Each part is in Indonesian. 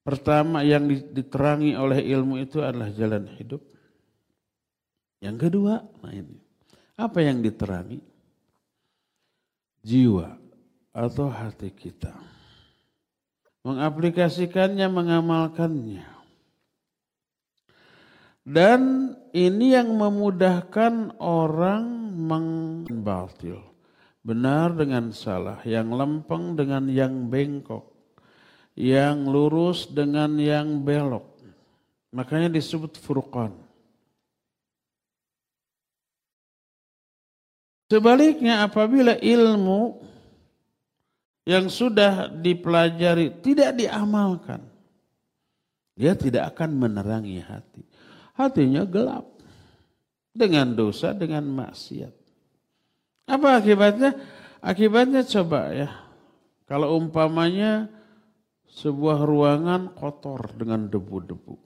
Pertama yang diterangi oleh ilmu itu adalah jalan hidup. Yang kedua, nah ini. Apa yang diterangi? Jiwa atau hati kita. Mengaplikasikannya, mengamalkannya. Dan ini yang memudahkan orang membatil. Benar dengan salah, yang lempeng dengan yang bengkok, yang lurus dengan yang belok. Makanya disebut furqan. Sebaliknya apabila ilmu yang sudah dipelajari tidak diamalkan, dia tidak akan menerangi hati. Hatinya gelap dengan dosa, dengan maksiat. Apa akibatnya? Akibatnya coba ya, kalau umpamanya sebuah ruangan kotor dengan debu-debu.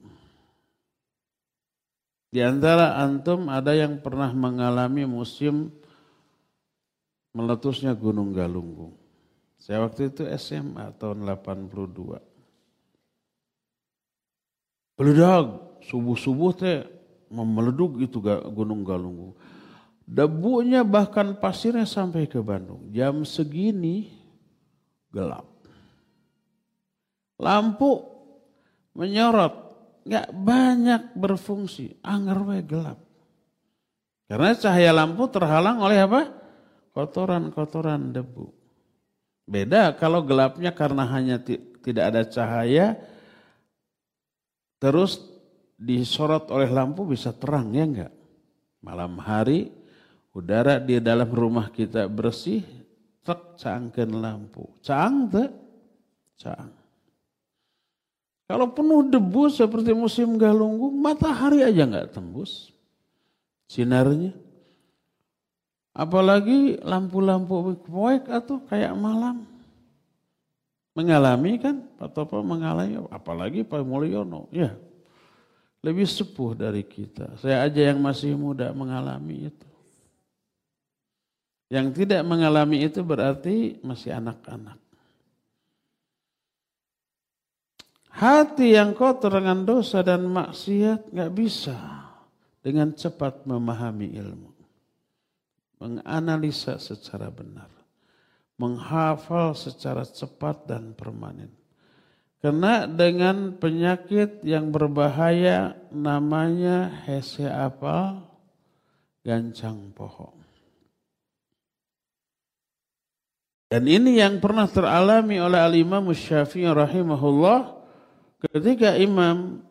Di antara antum ada yang pernah mengalami musim meletusnya Gunung Galunggung. Saya waktu itu SMA tahun 82. Meledak, subuh-subuh teh memeleduk itu Gunung Galunggung. Debunya bahkan pasirnya sampai ke Bandung. Jam segini gelap. Lampu menyorot, nggak banyak berfungsi, anggar we gelap. Karena cahaya lampu terhalang oleh apa? Kotoran-kotoran debu. Beda kalau gelapnya karena hanya tidak ada cahaya, terus disorot oleh lampu bisa terang, ya enggak? Malam hari, udara di dalam rumah kita bersih, cangkeun lampu. Caang teh? Caang. Kalau penuh debu seperti musim Galunggung, matahari aja enggak tembus sinarnya. Apalagi lampu-lampu proyek atau kayak malam. Mengalami kan, Pak Topo mengalami, apalagi Pak Mulyono. Ya, lebih sepuh dari kita. Saya aja yang masih muda mengalami itu. Yang tidak mengalami itu berarti masih anak-anak. Hati yang kotor dengan dosa dan maksiat gak bisa dengan cepat memahami ilmu. Menganalisa secara benar. Menghafal secara cepat dan permanen. Kena dengan penyakit yang berbahaya namanya hese apal gancang pohon. Dan ini yang pernah teralami oleh Al-Imam Syafi'i rahimahullah ketika Imam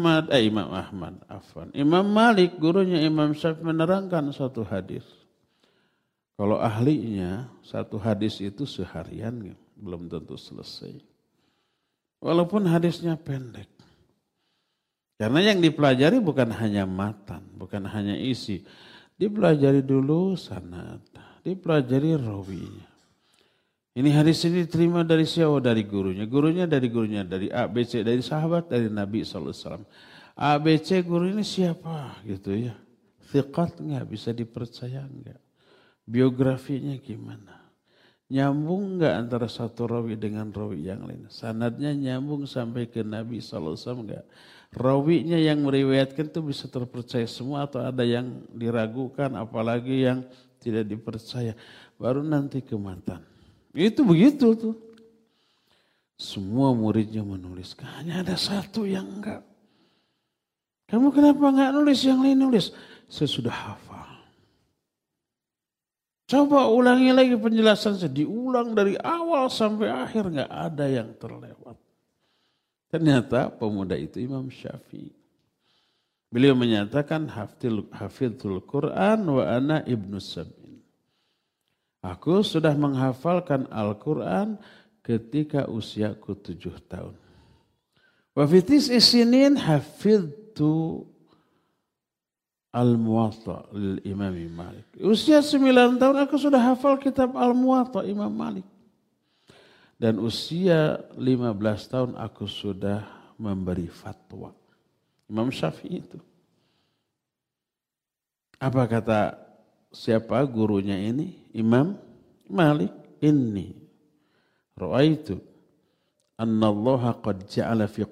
Malik gurunya Imam Syafi'i menerangkan suatu hadis. Kalau ahlinya satu hadis itu seharian belum tentu selesai. Walaupun hadisnya pendek. Karena yang dipelajari bukan hanya matan, bukan hanya isi. Dipelajari dulu sanad, dipelajari rawinya. Ini hadis ini diterima dari siapa? Dari gurunya. Gurunya, dari A, B, C, dari sahabat, dari Nabi SAW. A, B, C guru ini siapa? Gitu ya. Thiqat enggak? Bisa dipercaya enggak? Biografinya gimana? Nyambung enggak antara satu rawi dengan rawi yang lain? Sanadnya nyambung sampai ke Nabi SAW enggak? Rawinya yang meriwayatkan itu bisa terpercaya semua atau ada yang diragukan apalagi yang tidak dipercaya. Baru nanti ke matan. Itu begitu tuh. Semua muridnya menulis. Hanya ada satu yang enggak. Kamu kenapa enggak nulis? Yang lain nulis. Saya sudah hafal. Coba ulangi lagi penjelasan. Diulang dari awal sampai akhir. Enggak ada yang terlewat. Ternyata pemuda itu Imam Syafi'i. Beliau menyatakan hafidhul Quran wa ana ibnu sab'in. Aku sudah menghafalkan Al-Quran ketika usiaku 7 tahun. Wa fitis isinin hafidhu Al-Muwatta lil Imam Malik. Usia 9 tahun aku sudah hafal kitab Al-Muwatta Imam Malik. Dan usia 15 tahun aku sudah memberi fatwa. Imam Syafi'i itu. Apa kata siapa gurunya ini? Imam Malik. Inni ra'aitu anna Allah qad ja'ala fi